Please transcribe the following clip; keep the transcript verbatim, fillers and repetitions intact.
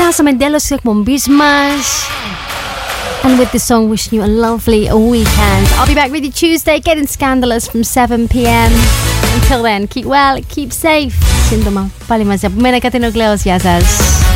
Casa Mendelos και εκπομπής μας. And with the song, wishing you a lovely weekend. I'll be back with you Tuesday, getting scandalous from seven p.m. Until then, keep well, keep safe. Σύντομα, πάλι μαζί από μένα, Κατερίνα Κλέος. Γεια σας.